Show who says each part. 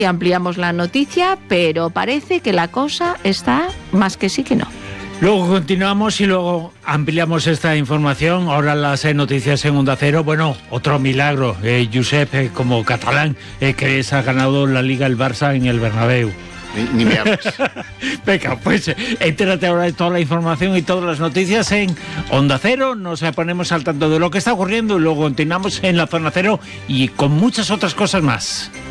Speaker 1: Y ampliamos la noticia, pero parece que la cosa está más que sí que no.
Speaker 2: Luego continuamos y luego ampliamos esta información. Ahora las noticias en Onda Cero. Bueno, otro milagro. Josep, como catalán, que se ha ganado la Liga el Barça en el Bernabéu.
Speaker 3: Ni me hables.
Speaker 2: Venga, pues entérate ahora de toda la información y todas las noticias en Onda Cero. Nos ponemos al tanto de lo que está ocurriendo y luego continuamos en la Zona Cero y con muchas otras cosas más.